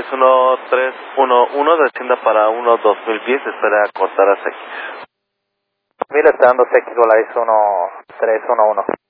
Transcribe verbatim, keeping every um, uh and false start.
uno tres uno uno, descienda para uno dos mil pies, espera cortar a X. mil está dando X, Volaris uno tres uno uno.